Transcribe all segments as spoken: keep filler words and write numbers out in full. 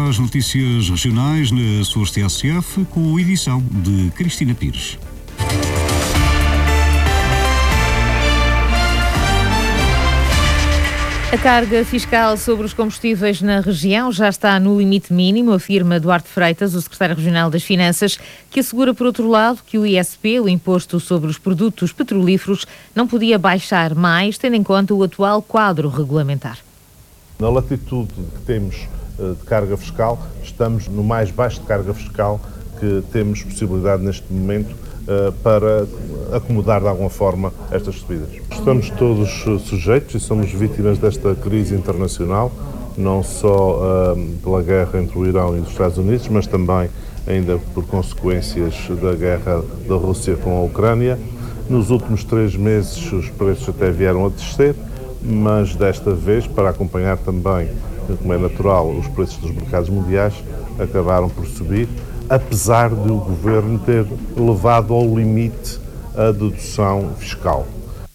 às notícias regionais na sua T S F, com a edição de Cristina Pires. A carga fiscal sobre os combustíveis na região já está no limite mínimo, afirma Duarte Freitas, o secretário regional das Finanças, que assegura, por outro lado, que o I S P, o Imposto sobre os Produtos Petrolíferos, não podia baixar mais, tendo em conta o atual quadro regulamentar. Na latitude que temos de carga fiscal, estamos no mais baixo de carga fiscal que temos possibilidade neste momento para acomodar de alguma forma estas subidas. Estamos todos sujeitos e somos vítimas desta crise internacional, não só uh, pela guerra entre o Irão e os Estados Unidos, mas também ainda por consequências da guerra da Rússia com a Ucrânia. Nos últimos três meses os preços até vieram a descer, mas desta vez, para acompanhar também, como é natural, os preços dos mercados mundiais, acabaram por subir, apesar de o Governo ter levado ao limite a dedução fiscal.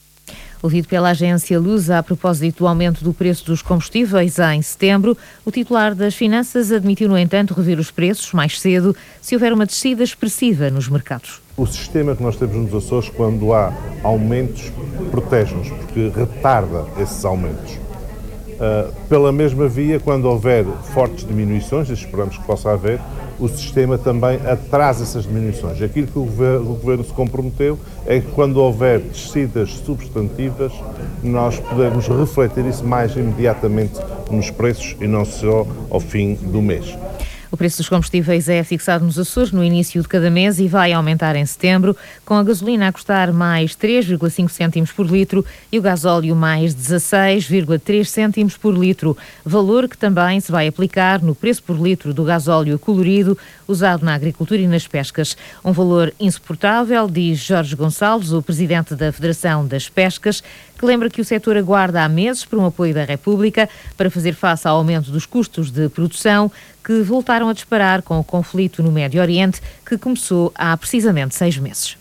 Ouvido pela agência Lusa a propósito do aumento do preço dos combustíveis em setembro, o titular das Finanças admitiu, no entanto, rever os preços mais cedo se houver uma descida expressiva nos mercados. O sistema que nós temos nos Açores, quando há aumentos, protege-nos, porque retarda esses aumentos. Uh, pela mesma via, quando houver fortes diminuições, e esperamos que possa haver, o sistema também atrasa essas diminuições. Aquilo que o governo, o governo se comprometeu é que quando houver descidas substantivas, nós podemos refletir isso mais imediatamente nos preços e não só ao fim do mês. O preço dos combustíveis é fixado nos Açores no início de cada mês e vai aumentar em setembro, com a gasolina a custar mais três vírgula cinco cêntimos por litro e o gasóleo mais dezasseis vírgula três cêntimos por litro, valor que também se vai aplicar no preço por litro do gasóleo colorido usado na agricultura e nas pescas. Um valor insuportável, diz Jorge Gonçalves, o presidente da Federação das Pescas, que lembra que o setor aguarda há meses por um apoio da República para fazer face ao aumento dos custos de produção, que voltaram a disparar com o conflito no Médio Oriente, que começou há precisamente seis meses.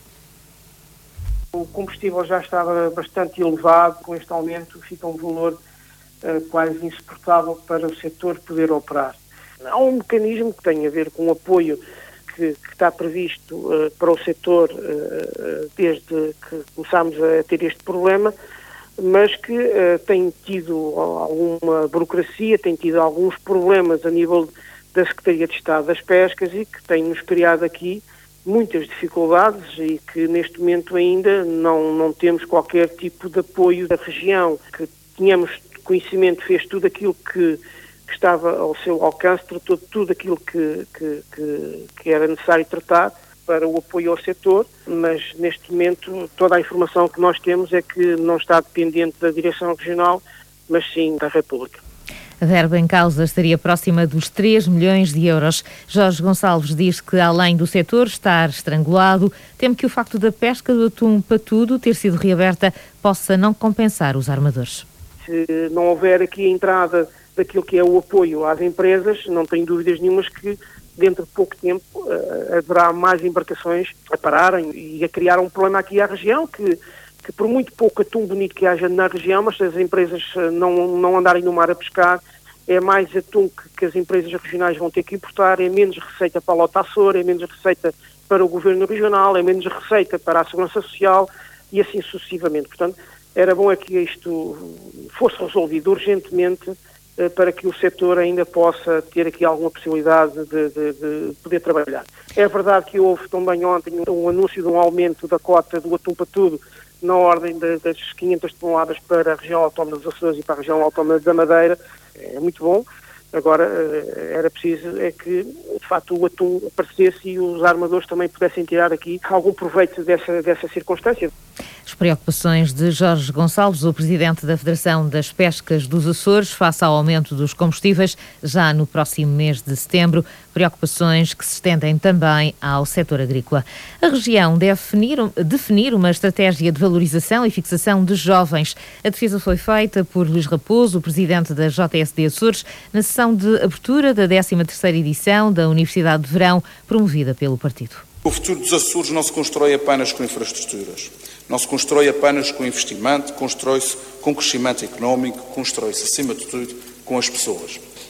O combustível já estava bastante elevado, com este aumento fica um valor uh, quase insuportável para o setor poder operar. Há um mecanismo que tem a ver com o apoio que, que está previsto uh, para o setor uh, desde que começámos a ter este problema, mas que uh, tem tido alguma burocracia, tem tido alguns problemas a nível da Secretaria de Estado das Pescas e que tem-nos criado aqui muitas dificuldades e que neste momento ainda não, não temos qualquer tipo de apoio da região, que tínhamos conhecimento, fez tudo aquilo que, que estava ao seu alcance, tratou tudo aquilo que, que, que, que era necessário tratar para o apoio ao setor, mas neste momento toda a informação que nós temos é que não está dependente da Direção Regional, mas sim da República. A verba em causa estaria próxima dos três milhões de euros. Jorge Gonçalves diz que, além do setor estar estrangulado, teme que o facto da pesca do atum patudo ter sido reaberta possa não compensar os armadores. Se não houver aqui a entrada daquilo que é o apoio às empresas, não tenho dúvidas nenhumas que dentro de pouco tempo uh, haverá mais embarcações a pararem e a criar um problema aqui à região, que, que por muito pouco atum bonito que haja na região, mas se as empresas não, não andarem no mar a pescar, é mais atum que, que as empresas regionais vão ter que importar, é menos receita para a Lota Açor, é menos receita para o Governo Regional, é menos receita para a Segurança Social e assim sucessivamente. Portanto, era bom é que isto fosse resolvido urgentemente para que o setor ainda possa ter aqui alguma possibilidade de, de, de poder trabalhar. É verdade que houve também ontem um anúncio de um aumento da cota do atum patudo na ordem de, das quinhentas toneladas para a região autónoma dos Açores e para a região autónoma da Madeira. É muito bom. Agora, era preciso é que, de facto, o atum aparecesse e os armadores também pudessem tirar aqui algum proveito dessa, dessa circunstância. As preocupações de Jorge Gonçalves, o presidente da Federação das Pescas dos Açores, face ao aumento dos combustíveis já no próximo mês de setembro, preocupações que se estendem também ao setor agrícola. A região deve definir, definir uma estratégia de valorização e fixação de jovens. A defesa foi feita por Luís Raposo, o presidente da J S D Açores, na sessão de abertura da décima terceira edição da Universidade de Verão, promovida pelo partido. O futuro dos Açores não se constrói apenas com infraestruturas, não se constrói apenas com investimento, constrói-se com crescimento económico, constrói-se, acima de tudo, com as pessoas.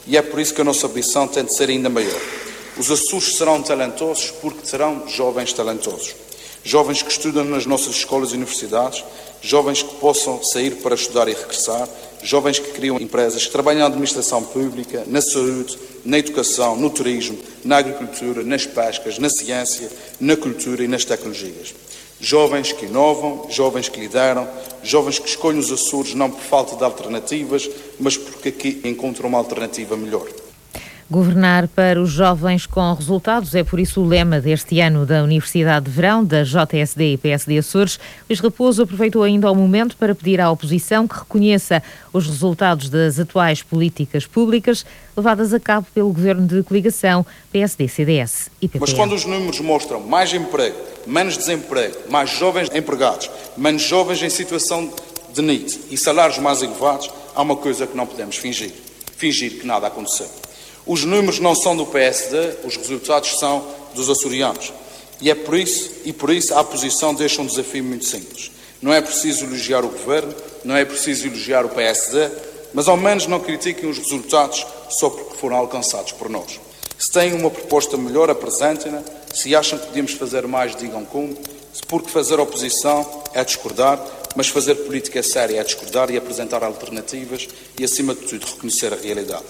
E é por isso que a nossa ambição tem de ser ainda maior. Os Açores serão talentosos porque terão jovens talentosos. Jovens que estudam nas nossas escolas e universidades, jovens que possam sair para estudar e regressar, jovens que criam empresas, que trabalham na administração pública, na saúde, na educação, no turismo, na agricultura, nas pescas, na ciência, na cultura e nas tecnologias. Jovens que inovam, jovens que lideram, jovens que escolhem os Açores não por falta de alternativas, mas porque aqui encontram uma alternativa melhor. Governar para os jovens com resultados é por isso o lema deste ano da Universidade de Verão, da J S D e P S D Açores. Luís Raposo aproveitou ainda o momento para pedir à oposição que reconheça os resultados das atuais políticas públicas levadas a cabo pelo Governo de Coligação P S D, C D S e P P. Mas quando os números mostram mais emprego, menos desemprego, mais jovens empregados, menos jovens em situação de N I T e salários mais elevados, há uma coisa que não podemos fingir. Fingir que nada aconteceu. Os números não são do P S D, os resultados são dos açorianos. E é por isso, e por isso a oposição deixa um desafio muito simples. Não é preciso elogiar o Governo, não é preciso elogiar o P S D, mas ao menos não critiquem os resultados só porque foram alcançados por nós. Se têm uma proposta melhor, apresentem-na. Se acham que podemos fazer mais, digam como. Porque fazer oposição é discordar, mas fazer política séria é discordar e apresentar alternativas e, acima de tudo, reconhecer a realidade.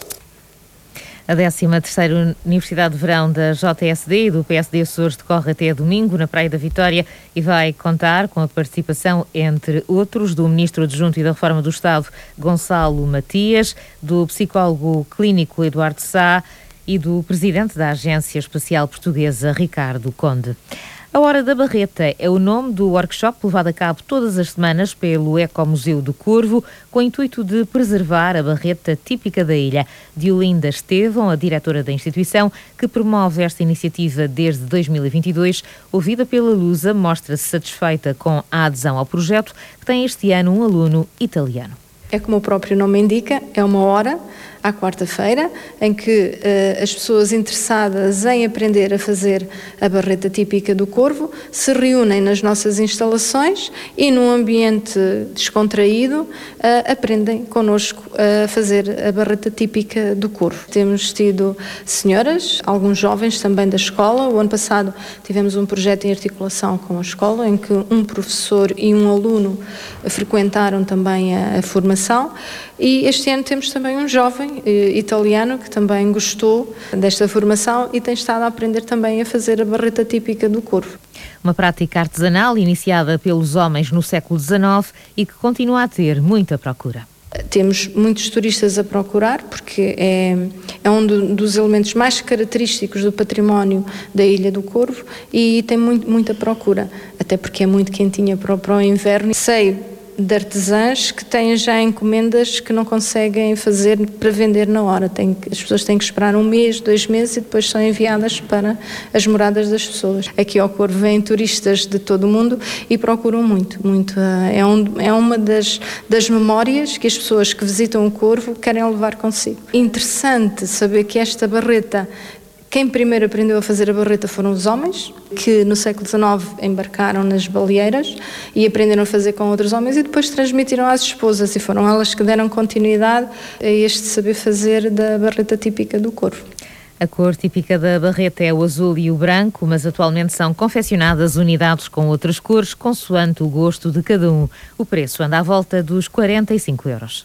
A décima terceira Universidade de Verão da J S D e do P S D Açores decorre até domingo na Praia da Vitória e vai contar com a participação, entre outros, do Ministro Adjunto e da Reforma do Estado, Gonçalo Matias, do psicólogo clínico Eduardo Sá e do Presidente da Agência Espacial Portuguesa, Ricardo Conde. A Hora da Barreta é o nome do workshop levado a cabo todas as semanas pelo Ecomuseu do Corvo, com o intuito de preservar a barreta típica da ilha. Diolinda Estevão, a diretora da instituição, que promove esta iniciativa desde dois mil e vinte e dois, ouvida pela Lusa, mostra-se satisfeita com a adesão ao projeto, que tem este ano um aluno italiano. É como o próprio nome indica, é uma hora, à quarta-feira, em que uh, as pessoas interessadas em aprender a fazer a barreta típica do Corvo se reúnem nas nossas instalações e, num ambiente descontraído, uh, aprendem connosco a fazer a barreta típica do Corvo. Temos tido senhoras, alguns jovens também da escola. O ano passado tivemos um projeto em articulação com a escola, em que um professor e um aluno frequentaram também a, a formação. E este ano temos também um jovem eh, italiano que também gostou desta formação e tem estado a aprender também a fazer a barreta típica do Corvo. Uma prática artesanal iniciada pelos homens no século dezenove e que continua a ter muita procura. Temos muitos turistas a procurar porque é, é um do, dos elementos mais característicos do património da Ilha do Corvo e tem muito, muita procura, até porque é muito quentinha para, para o inverno. Sei de artesãs que têm já encomendas que não conseguem fazer para vender na hora. Tem, as pessoas têm que esperar um mês, dois meses e depois são enviadas para as moradas das pessoas. Aqui ao Corvo vêm turistas de todo o mundo e procuram muito, muito. É, um, é uma das, das memórias que as pessoas que visitam o Corvo querem levar consigo. Interessante saber que esta barreta, quem primeiro aprendeu a fazer a barreta foram os homens, que no século dezenove embarcaram nas baleeiras e aprenderam a fazer com outros homens e depois transmitiram às esposas e foram elas que deram continuidade a este saber fazer da barreta típica do Corvo. A cor típica da barreta é o azul e o branco, mas atualmente são confeccionadas unidades com outras cores, consoante o gosto de cada um. O preço anda à volta dos quarenta e cinco euros.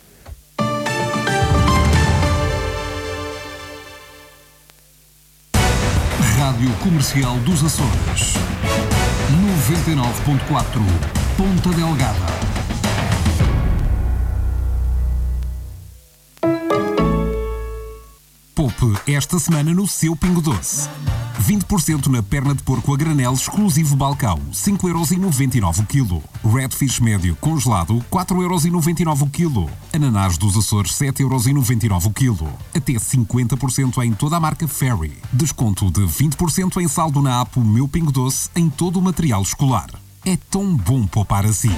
Rádio Comercial dos Açores, noventa e nove ponto quatro, Ponta Delgada. Poupe esta semana no seu Pingo Doce. vinte por cento na perna de porco a granel exclusivo Balcão, cinco euros e noventa e nove o quilo. Redfish médio congelado, quatro euros e noventa e nove o quilo. Ananás dos Açores, sete euros e noventa e nove o quilo. Até cinquenta por cento em toda a marca Ferry. Desconto de vinte por cento em saldo na app Meu Pingo Doce em todo o material escolar. É tão bom poupar assim.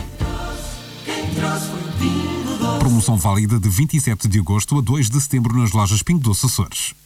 Promoção válida de vinte e sete de agosto a dois de setembro nas lojas Pingo Doce Açores.